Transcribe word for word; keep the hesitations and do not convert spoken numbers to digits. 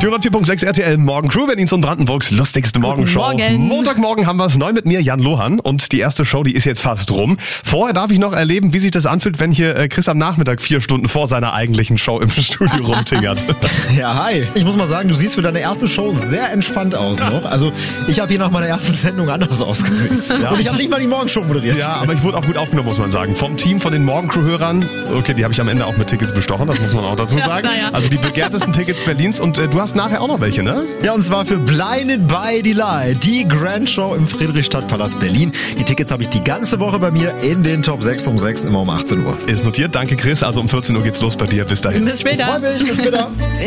Die hundertvier Komma sechs R T L Morgencrew, Berlins und Brandenburgs lustigste Morgenshow. Morgen. Montagmorgen haben wir es neu mit mir, Jan Lohan. Und die erste Show, die ist jetzt fast rum. Vorher darf ich noch erleben, wie sich das anfühlt, wenn hier äh, Chris am Nachmittag vier Stunden vor seiner eigentlichen Show im Studio rumtingert. Ja, hi. Ich muss mal sagen, du siehst für deine erste Show sehr entspannt aus noch. Also ich habe hier nach meiner ersten Sendung anders ausgesehen. Ja. Und ich habe nicht mal die Morgenshow moderiert. Ja, aber ich wurde auch gut aufgenommen, muss man sagen. Vom Team, von den Morgencrew-Hörern. Okay, die habe ich am Ende auch mit Tickets bestochen, das muss man auch dazu sagen. Ja, ja. Also die begehrtesten Tickets Berlins. Und äh, du hast nachher auch noch welche, ne? Ja, und zwar für Blinded by Delight, die Grand Show im Friedrichstadtpalast Berlin. Die Tickets habe ich die ganze Woche bei mir in den Top sechs um sechs, immer um achtzehn Uhr. Ist notiert. Danke, Chris. Also um vierzehn Uhr geht's los bei dir. Bis dahin. Bis später. Freu mich, bis später.